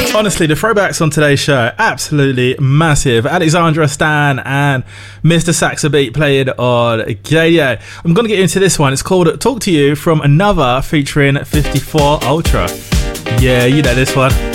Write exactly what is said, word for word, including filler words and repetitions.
Honestly, the throwbacks on today's show, absolutely massive. Alexandra Stan and Mister Saxabeat played on Gayo. I'm going to get into this one. It's called Talk to You from Another featuring fifty-four Ultra. Yeah, you know this one.